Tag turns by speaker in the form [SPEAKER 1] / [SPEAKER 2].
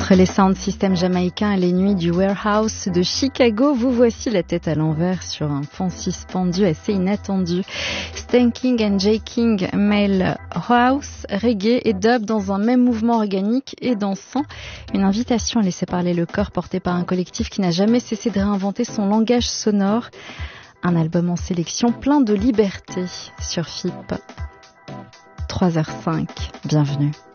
[SPEAKER 1] Entre les sound systems jamaïcains et les nuits du warehouse de Chicago, vous voici la tête à l'envers sur un fond suspendu assez inattendu. Stanking and Jaking mêle house, reggae et dub dans un même mouvement organique et dansant. Une invitation à laisser parler le corps porté par un collectif qui n'a jamais cessé de réinventer son langage sonore. Un album en sélection plein de liberté sur FIP. 3h05, bienvenue.